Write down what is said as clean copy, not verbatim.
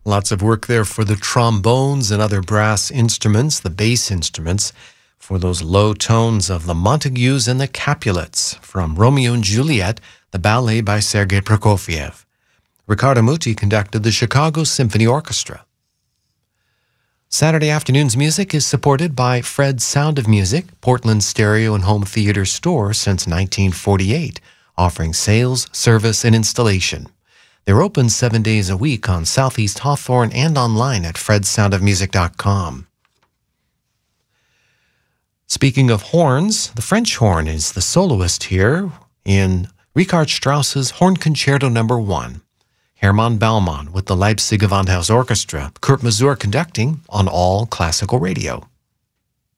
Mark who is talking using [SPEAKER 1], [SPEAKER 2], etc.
[SPEAKER 1] Lots of work there for the trombones and other brass instruments, the bass instruments, for those low tones of the Montagues and the Capulets from Romeo and Juliet, the ballet by Sergei Prokofiev. Riccardo Muti conducted the Chicago Symphony Orchestra. Saturday afternoon's music is supported by Fred's Sound of Music, Portland's stereo and home theater store since 1948, offering sales, service, and installation. They're open 7 days a week on Southeast Hawthorne and online at fredsoundofmusic.com. Speaking of horns, the French horn is the soloist here in Richard Strauss's Horn Concerto No. 1. Hermann Baumann with the Leipzig Gewandhaus Orchestra, Kurt Masur conducting on All Classical Radio.